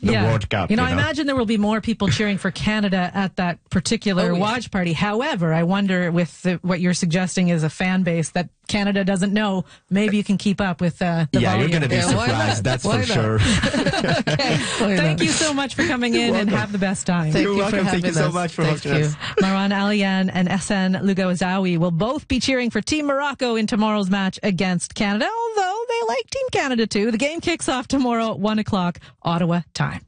World Cup. I imagine there will be more people cheering for Canada at that particular watch party. However, I wonder with what you're suggesting is a fan base that Canada doesn't know. Maybe you can keep up with the volume. You're going to be surprised. That's for sure. Okay. Thank you so much for coming in and have the best time. You're welcome. Thank you so much for hosting us. Marwan Aliyan and Essene Lugo-Azawi will both be cheering for Team Morocco in tomorrow's match against Canada, although they like Team Canada too. The game kicks off tomorrow at 1 o'clock Ottawa time.